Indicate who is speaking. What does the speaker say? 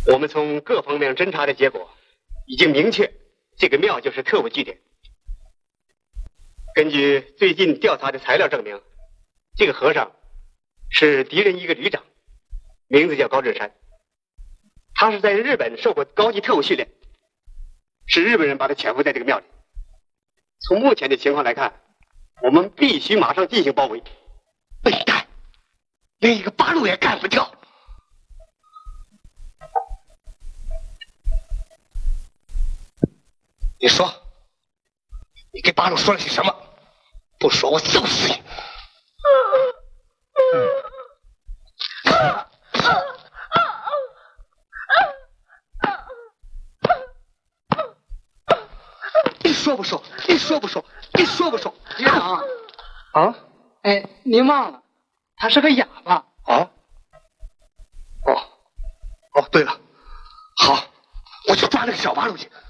Speaker 1: 我们从各方面侦查的结果，已经明确这个庙就是特务据点。根据最近调查的材料证明，这个和尚是敌人一个旅长，名字叫高志山。他是在日本受过高级特务训练，是日本人把他潜伏在这个庙里。从目前的情况来看，我们必须马上进行包围。笨蛋，连一个八路也干不掉。
Speaker 2: 你说，你给八路说了些什么？不说我揍死你！你说不说？你说不说？你说不说？
Speaker 3: 旅长
Speaker 2: 啊？
Speaker 3: 哎，您忘了，他是个哑巴。
Speaker 2: 啊？哦，对了，好，我去抓那个小八路去。